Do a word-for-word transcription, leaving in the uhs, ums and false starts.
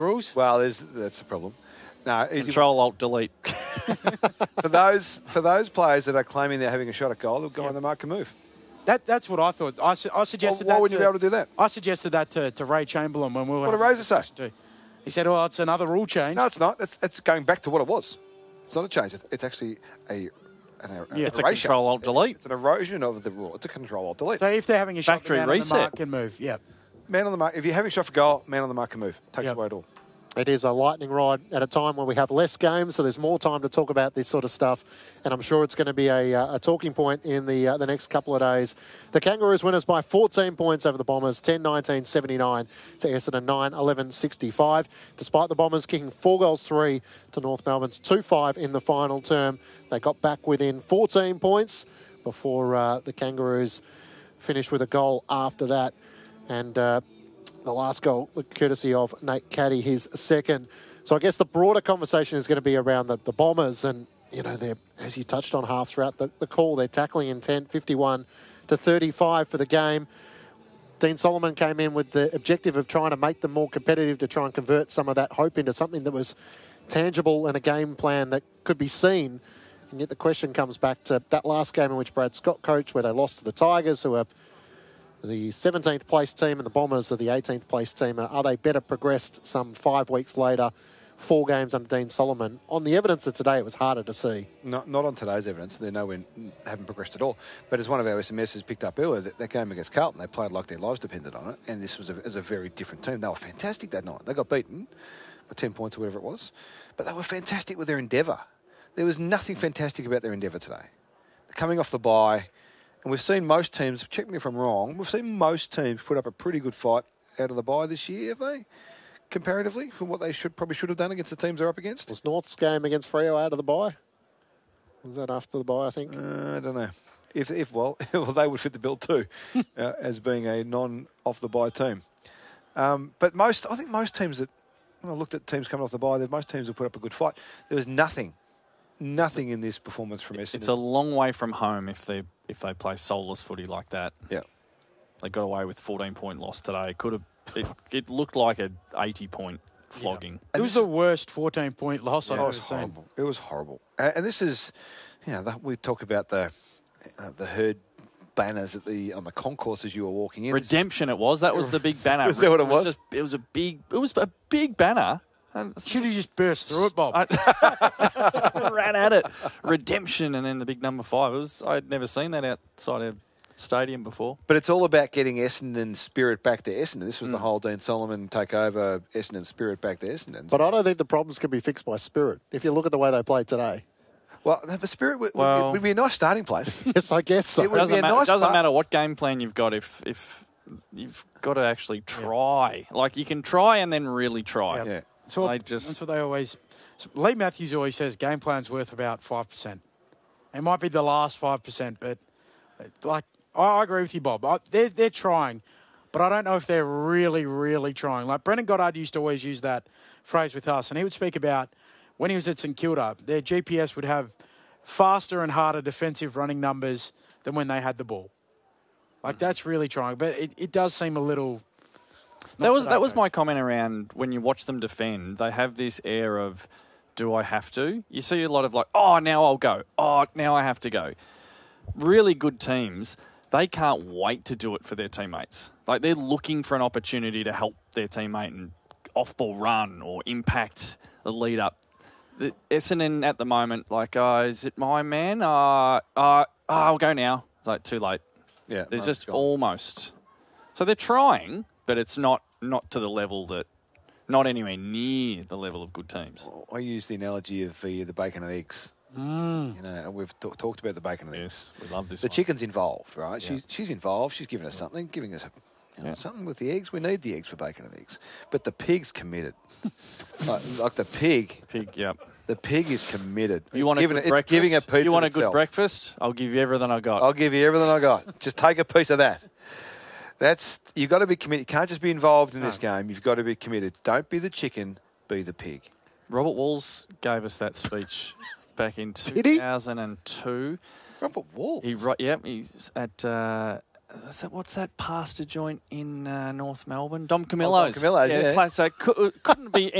rules? Well, there's, that's the problem. No, Control, Alt, Delete. for those for those players that are claiming they're having a shot at goal, they'll go Yep. on the mark and move. That, that's what I thought. I, su- I suggested Well, why that would to, you be able to do that? I suggested that to, to Ray Chamberlain when we were What did having a Razor say? discussion too. He said, well, it's another rule change. No, it's not. It's, it's going back to what it was. It's not a change. It's, it's actually a an er- Yeah. It's a erasure. Control, Alt, Delete. It's an erosion of the rule. It's a Control Alt Delete. So if they're having a shot, the Factory man on the reset. mark can move. Yeah. Man on the mark. If you're having a shot for goal, man on the mark and move. Takes Yep. away it all. It is a lightning rod at a time when we have less games, so there's more time to talk about this sort of stuff, and I'm sure it's going to be a, uh, a talking point in the uh, the next couple of days. The Kangaroos winners by fourteen points over the Bombers, ten nineteen seventy-nine to Essendon nine eleven sixty-five. Despite the Bombers kicking four goals three to North Melbourne's two five in the final term, they got back within fourteen points before uh, the Kangaroos finished with a goal after that, and Uh, the last goal, courtesy of Nate Caddy, his second. So I guess the broader conversation is going to be around the, the Bombers and, you know, they're, as you touched on half throughout the, the call, their tackling intent, fifty-one to thirty-five for the game. Dean Solomon came in with the objective of trying to make them more competitive, to try and convert some of that hope into something that was tangible and a game plan that could be seen. And yet the question comes back to that last game in which Brad Scott coached, where they lost to the Tigers, who are the seventeenth place team, and the Bombers are the eighteenth place team. Are they better progressed some five weeks later, four games under Dean Solomon? On the evidence of today, it was harder to see. Not, not on today's evidence. They're nowhere, haven't progressed at all. But as one of our S M Ss picked up earlier, that, that game against Carlton, they played like their lives depended on it. And this was a, was a very different team. They were fantastic that night. They got beaten by ten points or whatever it was. But they were fantastic with their endeavour. There was nothing fantastic about their endeavour today. They're coming off the bye. And we've seen most teams, check me if I'm wrong, we've seen most teams put up a pretty good fight out of the bye this year, have they? Comparatively, from what they should probably should have done against the teams they're up against? Was North's game against Freo out of the bye? Was that after the bye, I think? Uh, I don't know. If, if well, well, they would fit the bill too, uh, as being a non-off-the-bye team. Um, but most, I think most teams that, when I looked at teams coming off the bye, most teams have put up a good fight. There was nothing, nothing in this performance from Essendon. It's a long way from home if they if they play soulless footy like that. Yeah. They got away with a fourteen-point loss today. Could have. It, it looked like an eighty-point flogging. Yeah. It was the worst fourteen-point loss Yeah, I've it ever was seen. horrible. It was horrible. Uh, and this is, you know, the, we talk about the uh, the herd banners at the on the concourse as you were walking in. Redemption it was. That was the big banner. Is that what it was? Just, it was a big. It was a big banner. Should have just burst through it, Bob. I ran at it. Redemption, and then the big number five. It was. I'd never seen that outside a stadium before. But it's all about getting Essendon's spirit back to Essendon. This was Mm. the whole Dean Solomon take over Essendon's spirit back to Essendon. But I don't think the problems can be fixed by spirit. If you look at the way they played today. Well, the spirit would, Well- would, would be a nice starting place. Yes, I guess so. It would doesn't be a ma- nice doesn't part- matter what game plan you've got if if you've got to actually try. Like you can try and then really try. Yep. Yeah. So They just- that's what they always. So Lee Matthews always says game plan's worth about five percent. It might be the last five percent, but uh, like I, I agree with you, Bob. I, they're they're trying, but I don't know if they're really really trying. Like Brendan Goddard used to always use that phrase with us, and he would speak about when he was at St Kilda, their G P S would have faster and harder defensive running numbers than when they had the ball. Like that's really trying, but it, it does seem a little. That was to that was pace. my comment around when you watch them defend. They have this air of, do I have to? You see a lot of like, oh, now I'll go. Oh, now I have to go. Really good teams, they can't wait to do it for their teammates. Like they're looking for an opportunity to help their teammate and off-ball run or impact the lead up. The Essendon at the moment, like, oh, is it my man? Uh, uh, oh, I'll go now. It's like too late. Yeah, There's no, just it's gone. almost. So they're trying, but it's not not to the level that, not anywhere near the level of good teams. I use the analogy of the, the bacon and eggs. Mm. You know, and we've t- talked about the bacon and eggs. Yes, we love this The one. chicken's involved, right? Yeah. She's she's involved. She's giving us something, giving us a, you know, Yeah. something with the eggs. We need the eggs for bacon and eggs. But the pig's committed. like, like the pig, Pig, yep. the pig is committed. You It's want a giving, good it's breakfast? giving a piece You want a of good itself. breakfast? I'll give you everything I got. I'll give you everything I got. Just take a piece of that. That's you've got to be committed. You can't just be involved in this game. You've got to be committed. Don't be the chicken. Be the pig. Robert Walls gave us that speech back in Did he? two thousand two. Robert Wall. He, ri- yep, he's at uh, Is that, what's that pasta joint in uh, North Melbourne? Dom Camillo's. Dom Camillo's, yeah. Place, so cou- couldn't be